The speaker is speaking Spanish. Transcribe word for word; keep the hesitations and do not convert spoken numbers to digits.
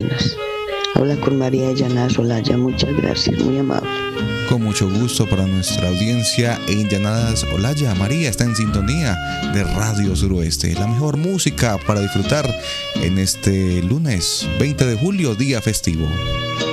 personas. Habla con María de Llanadas Olaya, muchas gracias, muy amable. Con mucho gusto para nuestra audiencia en Llanadas Olaya. María está en sintonía de Radio Suroeste, la mejor música para disfrutar en este lunes veinte de julio, día festivo.